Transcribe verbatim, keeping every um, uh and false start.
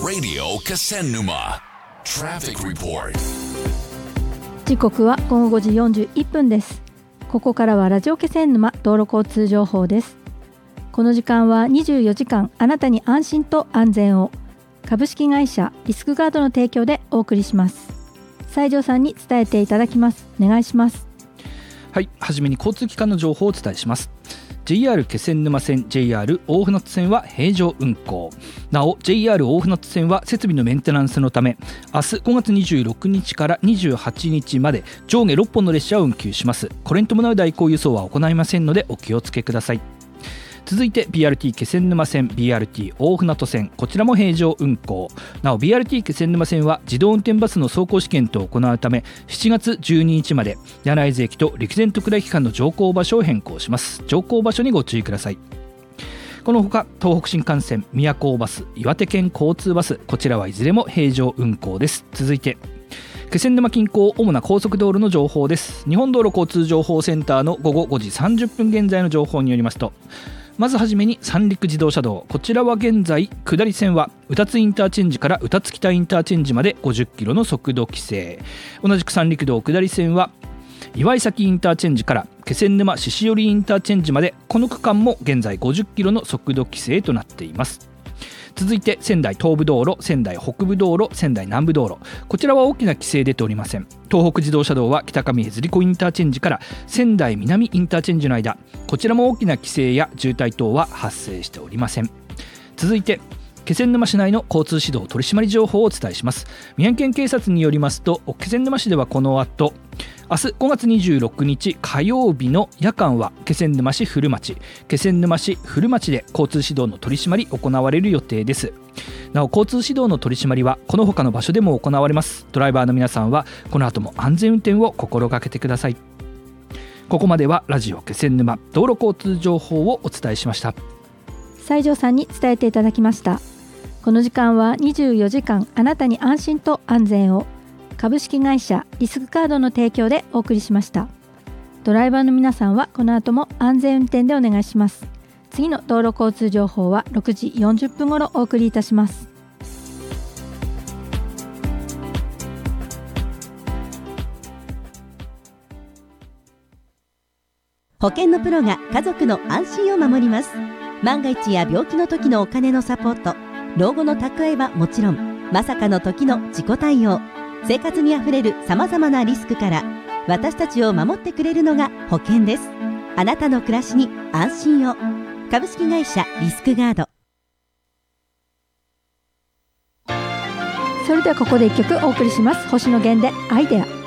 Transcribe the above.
Radio Kasennuma Traffic Report。 時刻は午後ごじよんじゅういっぷんです。ここからはラジオ気仙沼道路交通情報です。この時間はにじゅうよじかんあなたに安心と安全を、株式会社リスクガードの提供でお送りします。西条さんに伝えていただきます。お願いします。 はい、はじめに交通機関の情報をお伝えします。 ジェイアール 気仙沼線 ジェイアール 大船渡線は平常運行。なお ジェイアール 大船渡線は設備のメンテナンスのため明日ごがつにじゅうろくにちからにじゅうはちにちまで上下ろっぽんの列車を運休します。これに伴う代行輸送は行いませんのでお気をつけください。続いて ビーアールティー 気仙沼線 ビーアールティー 大船渡線、こちらも平常運行。なお ビーアールティー 気仙沼線は自動運転バスの走行試験等を行うためしちがつじゅうににちまで柳津駅と陸前徳倉駅間の乗降場所を変更します。乗降場所にご注意ください。このほか東北新幹線、宮古バス、岩手県交通バス、こちらはいずれも平常運行です。続いて気仙沼近郊主な高速道路の情報です。日本道路交通情報センターのごごごじさんじゅっぷん現在の情報によりますと、まずはじめに三陸自動車道、こちらは現在下り線は宇多津インターチェンジから宇多津北インターチェンジまでごじゅっキロの速度規制。同じく三陸道下り線は岩井崎インターチェンジから気仙沼獅子寄インターチェンジまで、この区間も現在ごじゅっキロの速度規制となっています。続いて仙台東部道路、仙台北部道路、仙台南部道路、こちらは大きな規制出ておりません。東北自動車道は北上江釣子インターチェンジから仙台南インターチェンジの間、こちらも大きな規制や渋滞等は発生しておりません。続いて気仙沼市内の交通指導取締り情報をお伝えします。宮城県警察によりますと、気仙沼市ではこの後明日ごがつにじゅうろくにち火曜日の夜間は気仙沼市古町、気仙沼市古町で交通指導の取り締まり行われる予定です。なお交通指導の取り締まりはこの他の場所でも行われます。ドライバーの皆さんはこの後も安全運転を心がけてください。ここまではラジオ気仙沼道路交通情報をお伝えしました。 西条さんに伝えていただきました。この時間はにじゅうよじかんあなたに安心と安全を、株式会社リスクカードの提供でお送りしました。ドライバーの皆さんはこの後も安全運転でお願いします。次の道路交通情報はろくじよんじゅっぷん頃お送りいたします。 保険のプロが家族の安心を守ります。万が一や病気の時のお金のサポート、老後の蓄えはもちろん、まさかの時の自己対応、生活にあふれるさまざまなリスクから私たちを守ってくれるのが保険です。あなたの暮らしに安心を。株式会社リスクガード。 それではここでいっきょくお送りします。星野源でアイデア。